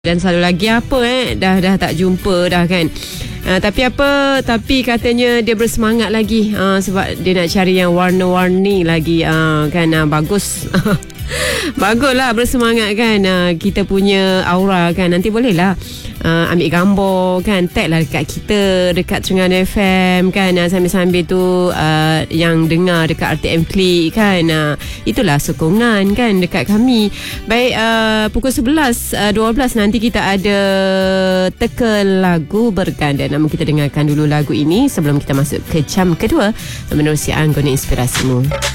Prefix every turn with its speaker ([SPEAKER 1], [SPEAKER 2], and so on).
[SPEAKER 1] Dan selalu lagi apa dah tak jumpa dah kan. Tapi katanya dia bersemangat lagi sebab dia nak cari yang warna-warni lagi kan. Bagus. Baguslah bersemangat kan. Kita punya aura kan. Nanti bolehlah ambil gambar kan, tag lah dekat kita, dekat Terengganu FM kan, sambil-sambil tu yang dengar dekat RTM Klik kan. Itulah sokongan kan dekat kami. Baik, pukul 11.12 nanti kita ada teka lagu berganda. Namun kita dengarkan dulu lagu ini sebelum kita masuk ke jam kedua menerusi Anggona Inspirasimu.